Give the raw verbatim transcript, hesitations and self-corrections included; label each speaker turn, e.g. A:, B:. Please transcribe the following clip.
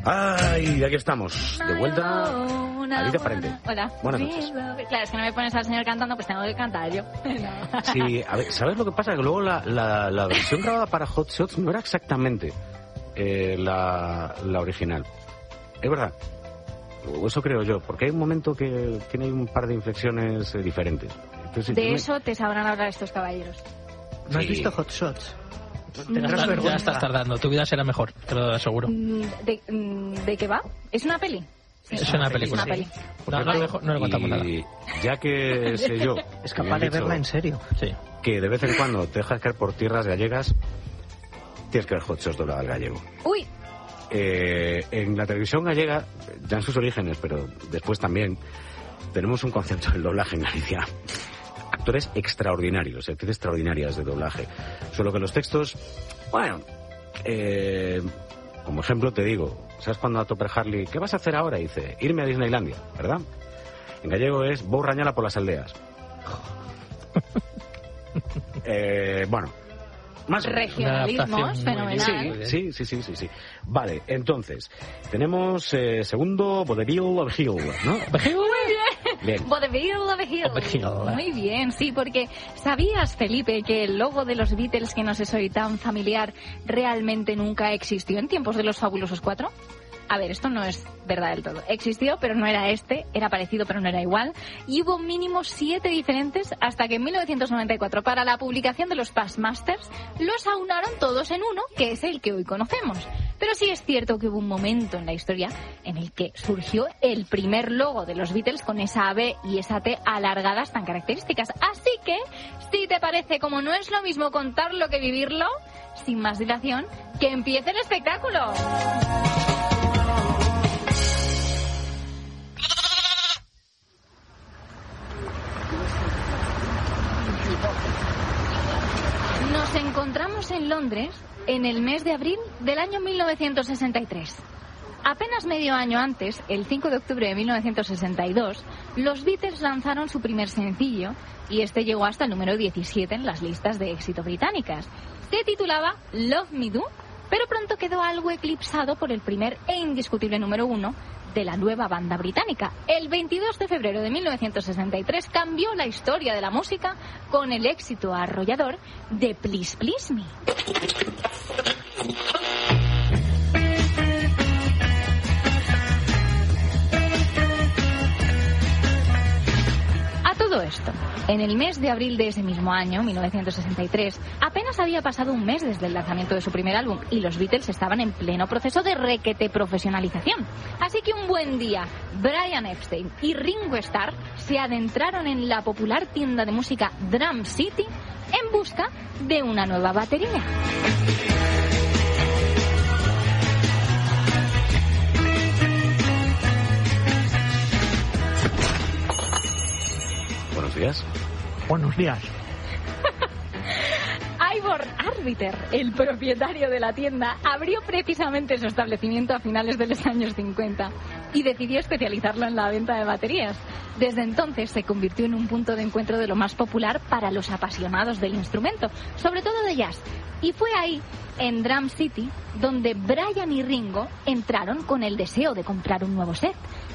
A: Ay, aquí estamos, de vuelta. Alita Parente.
B: Hola.
A: Buenas noches.
B: Claro, es que no me pones al señor cantando, pues tengo que cantar yo. No.
A: Sí, a ver, ¿sabes lo que pasa? Que luego la, la, la versión grabada para Hot Shots no era exactamente eh, la, la original. Es verdad. O eso creo yo, porque hay un momento que tiene un par de inflexiones eh, diferentes. Entonces,
B: de
A: me...
B: eso te sabrán hablar estos caballeros.
C: ¿No has
A: Sí.
C: visto Hot Shots?
D: Ya, estás, ya estás tardando, tu vida será mejor, te lo aseguro.
B: ¿De, ¿De qué va? ¿Es una peli? Sí,
D: Es una película.
B: Es una peli.
D: No, no, no, no le contamos nada.
A: Y ya que sé yo,
C: Es
A: que me
C: capaz
A: han
C: de
A: dicho
C: verla en serio.
D: Sí.
A: que de vez en cuando te dejas caer por tierras gallegas, tienes que ver Hot Shots doblada al gallego.
B: Uy,
A: Eh, en la televisión gallega, ya en sus orígenes, pero después también, tenemos un concepto del doblaje en Galicia. Actores extraordinarios, actrices extraordinarias de doblaje. Solo que los textos, bueno, eh, como ejemplo te digo, ¿sabes cuando a Topper Harley, ¿qué vas a hacer ahora? Y dice, irme a Disneylandia, ¿verdad? En gallego es, vou rañala por las aldeas. eh, bueno, más o menos.
B: regionalismos,
D: Una adaptación muy
B: fenomenal.
A: Sí, sí, sí, sí, sí. Vale, entonces, tenemos eh, segundo Vodevil of Hill, ¿no? Bien.
B: Vodevil of Hill.
D: Of Hill.
B: Muy bien, sí, porque ¿sabías, Felipe, que el logo de los Beatles que nos es hoy tan familiar realmente nunca existió en tiempos de los Fabulosos Cuatro? A ver, esto no es verdad del todo. Existió, pero no era este, era parecido, pero no era igual. Y hubo mínimo siete diferentes hasta que en mil novecientos noventa y cuatro, para la publicación de los Past Masters, los aunaron todos en uno, que es el que hoy conocemos. Pero sí es cierto que hubo un momento en la historia en el que surgió el primer logo de los Beatles con esa A B y esa T alargadas tan características. Así que, si te parece, como no es lo mismo contarlo que vivirlo, sin más dilación, que empiece el espectáculo. Nos encontramos en Londres en el mes de abril del año mil novecientos sesenta y tres. Apenas medio año antes, el cinco de octubre de mil novecientos sesenta y dos, los Beatles lanzaron su primer sencillo y este llegó hasta el número diecisiete en las listas de éxito británicas. Se titulaba Love Me Do, pero pronto quedó algo eclipsado por el primer e indiscutible número uno de la nueva banda británica. El veintidós de febrero de mil novecientos sesenta y tres cambió la historia de la música con el éxito arrollador de Please Please Me. A todo esto, en el mes de abril de ese mismo año, mil novecientos sesenta y tres, apenas había pasado un mes desde el lanzamiento de su primer álbum y los Beatles estaban en pleno proceso de requete profesionalización. Así que un buen día, Brian Epstein y Ringo Starr se adentraron en la popular tienda de música Drum City en busca de una nueva batería.
A: Buenos días.
C: Buenos días.
B: Ivor Arbiter, el propietario de la tienda, abrió precisamente su establecimiento a finales de los años cincuenta y decidió especializarlo en la venta de baterías. Desde entonces se convirtió en un punto de encuentro de lo más popular para los apasionados del instrumento, sobre todo de jazz. Y fue ahí, en Drum City, donde Brian y Ringo entraron con el deseo de comprar un nuevo set.